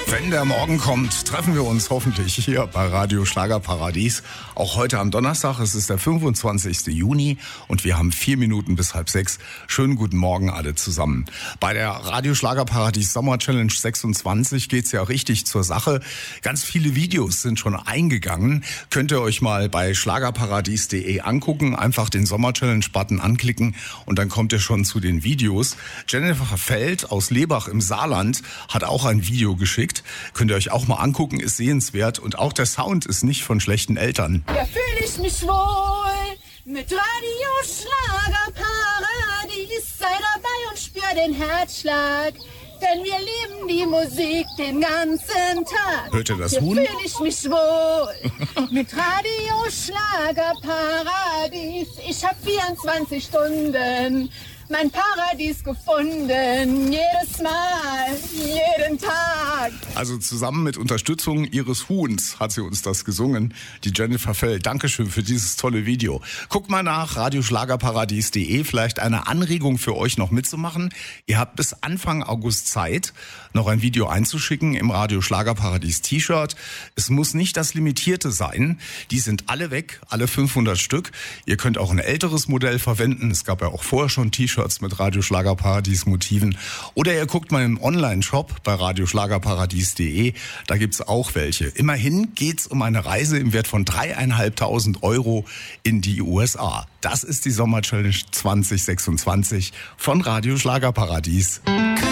Wenn der Morgen kommt, treffen wir uns hoffentlich hier bei Radio Schlagerparadies. Auch heute am Donnerstag, es ist der 25. Juni und wir haben 4 Minuten bis 5:30. Schönen guten Morgen alle zusammen. Bei der Radio Schlagerparadies Sommer Challenge 26 geht's ja richtig zur Sache. Ganz viele Videos sind schon eingegangen. Könnt ihr euch mal bei schlagerparadies.de angucken. Einfach den Sommer Challenge Button anklicken und dann kommt ihr schon zu den Videos. Jennifer Feld aus Lebach im Saarland hat auch ein Video geschickt. Könnt ihr euch auch mal angucken, ist sehenswert und auch der Sound ist nicht von schlechten Eltern. Da fühle ich mich wohl mit Radio Schlagerparadies. Sei dabei und spür den Herzschlag, denn wir lieben die Musik den ganzen Tag. Hört ihr das Hier Huhn? fühle ich mich wohl mit Radio Schlagerparadies. Ich hab 24 Stunden mein Paradies gefunden, jedes Mal, jeden Tag. Also zusammen mit Unterstützung ihres Huhns hat sie uns das gesungen, die Jennifer Feld. Dankeschön für dieses tolle Video. Guckt mal nach radioschlagerparadies.de, vielleicht eine Anregung für euch noch mitzumachen. Ihr habt bis Anfang August Zeit, noch ein Video einzuschicken im Radio Schlagerparadies T-Shirt. Es muss nicht das Limitierte sein. Die sind alle weg, alle 500 Stück. Ihr könnt auch ein älteres Modell verwenden. Es gab ja auch vorher schon T-Shirts mit Radio Schlagerparadies Motiven. Oder ihr guckt mal im Online-Shop bei radioschlagerparadies.de. Da gibt's auch welche. Immerhin geht's um eine Reise im Wert von 3.500 € in die USA. Das ist die Sommer Challenge 2026 von Radio Schlagerparadies.